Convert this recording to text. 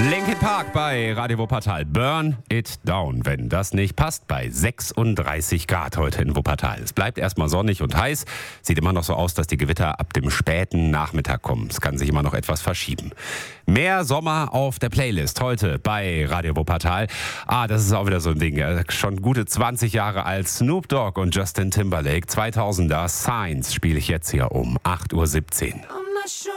Linkin Park bei Radio Wuppertal. Burn it down, wenn das nicht passt, bei 36 Grad heute in Wuppertal. Es bleibt erstmal sonnig und heiß. Sieht immer noch so aus, dass die Gewitter ab dem späten Nachmittag kommen. Es kann sich immer noch etwas verschieben. Mehr Sommer auf der Playlist heute bei Radio Wuppertal. Das ist auch wieder so ein Ding. Schon gute 20 Jahre alt. Snoop Dogg und Justin Timberlake. 2000er Signs spiele ich jetzt hier um 8:17 Uhr.